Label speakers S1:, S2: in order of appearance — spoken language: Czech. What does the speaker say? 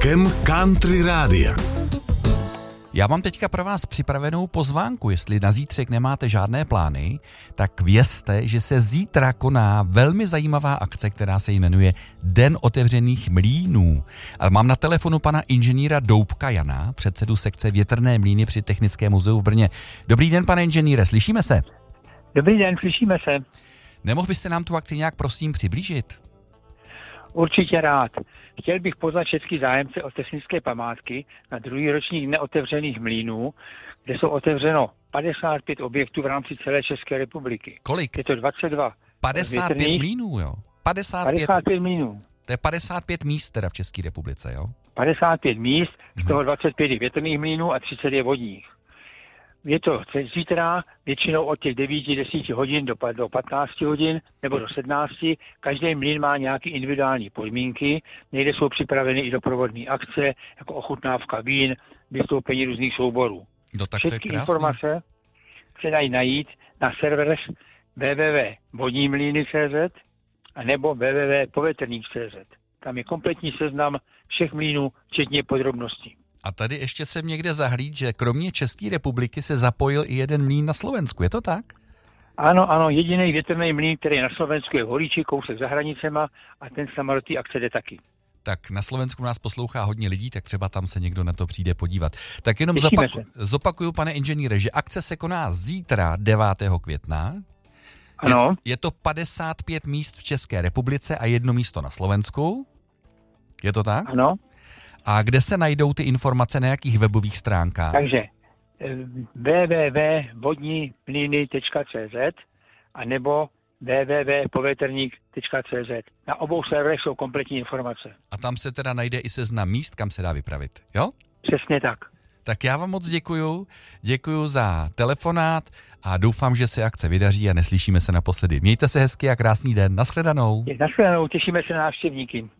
S1: rokem country rádia.
S2: Já mám teďka pro vás připravenou pozvánku. Jestli na zítřek nemáte žádné plány, tak vězte, že se zítra koná velmi zajímavá akce, která se jmenuje Den otevřených mlýnů. Ale mám na telefonu pana inženýra Doubka Jana, předsedu sekce větrné mlýny při Technickém muzeu v Brně. Dobrý den, pane inženýre, slyšíme se?
S3: Dobrý den, slyšíme se.
S2: Nemohl byste nám tu akci nějak prosím přiblížit?
S3: Určitě rád. Chtěl bych pozvat všechny zájemce o technické památky na druhý ročník neotevřených mlýnů, kde jsou otevřeno 55 objektů v rámci celé České republiky.
S2: Kolik?
S3: Je to 22.
S2: 55 mlýnů, jo?
S3: 55 mlýnů.
S2: To je 55 míst teda v České republice, jo?
S3: 55 míst, z toho 25 větrných mlýnů a 30 je vodních. Je to zítra většinou od těch 9-10 hodin do 15 hodin nebo do 17. Každý mlýn má nějaké individuální podmínky. Někde jsou připraveny i doprovodné akce, jako ochutnávka vín, vystoupení různých souborů. Všechny informace se dají najít na serverech www.vodnímlýny.cz a nebo www.povětrník.cz. Tam je kompletní seznam všech mlýnů, včetně podrobností.
S2: A tady ještě jsem někde zahlídl, že kromě České republiky se zapojil i jeden mlýn na Slovensku, je to tak?
S3: Ano, jediný větrný mlýn, který je na Slovensku, je v Holíči, kousek za hranicema a ten sama do té akce jde taky.
S2: Tak na Slovensku nás poslouchá hodně lidí, tak třeba tam se někdo na to přijde podívat. Tak jenom zopakuju, pane inženýre, že akce se koná zítra 9. května.
S3: Ano.
S2: Je to 55 míst v České republice a 1 místo na Slovensku. Je to tak?
S3: Ano.
S2: A kde se najdou ty informace, na jakých webových stránkách?
S3: Takže www.vodnímlýny.cz a nebo www.povětrník.cz. Na obou serverech jsou kompletní informace.
S2: A tam se teda najde i seznam míst, kam se dá vypravit, jo?
S3: Přesně tak.
S2: Tak já vám moc děkuju za telefonát a doufám, že se akce vydaří a neslyšíme se naposledy. Mějte se hezky a krásný den, nashledanou.
S3: Nashledanou, těšíme se na návštěvníky.